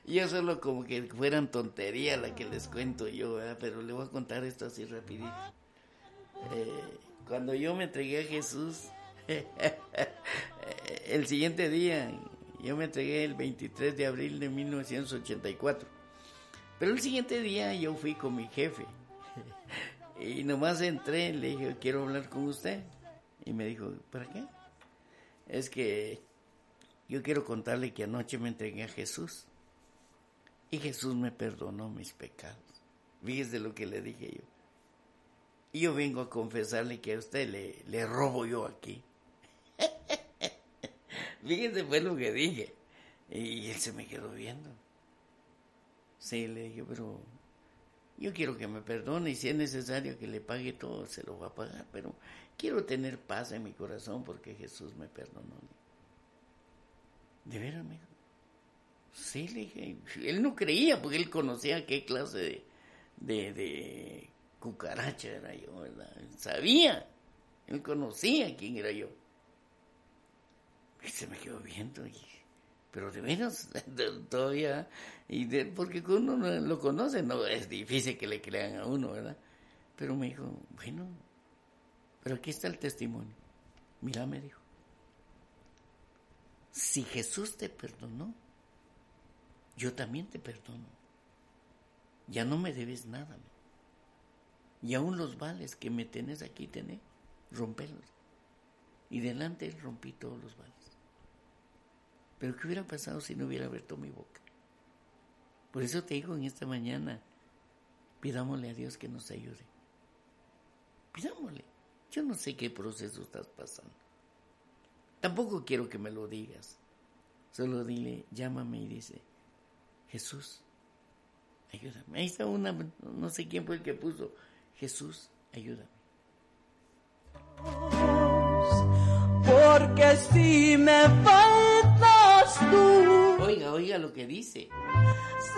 Yo solo como que fueran tonterías la que les cuento yo, ¿verdad? Pero le voy a contar esto así rapidito. Cuando yo me entregué a Jesús, el siguiente día, yo me entregué el 23 de abril de 1984. Pero el siguiente día yo fui con mi jefe. Y nomás entré, le dije, quiero hablar con usted. Y me dijo, ¿para qué? Es que yo quiero contarle que anoche me entregué a Jesús. Y Jesús me perdonó mis pecados. Fíjese lo que le dije yo. Y yo vengo a confesarle que a usted le robo yo aquí. Fíjese fue lo que dije. Y él se me quedó viendo. Sí, le dije, pero yo quiero que me perdone y si es necesario que le pague todo, se lo va a pagar. Pero quiero tener paz en mi corazón porque Jesús me perdonó. ¿De veras, me dijo? Sí, le dije. Él no creía porque él conocía qué clase de cucaracha era yo, ¿verdad? Él sabía, él conocía quién era yo. Y se me quedó viendo, pero de menos todavía, porque uno no lo conoce, no es difícil que le crean a uno, ¿verdad? Pero me dijo, bueno, pero aquí está el testimonio. Mira, me dijo, si Jesús te perdonó, yo también te perdono. Ya no me debes nada. Y aún los vales que me tenés aquí, rompelos. Y delante él rompí todos los vales. Pero ¿qué hubiera pasado si no hubiera abierto mi boca? Por eso te digo en esta mañana, pidámosle a Dios que nos ayude. Pidámosle. Yo no sé qué proceso estás pasando. Tampoco quiero que me lo digas. Solo dile, llámame y dice, Jesús, ayúdame. Ahí está no sé quién fue el que puso, Jesús, ayúdame. Porque si me faltas tú. Oiga lo que dice.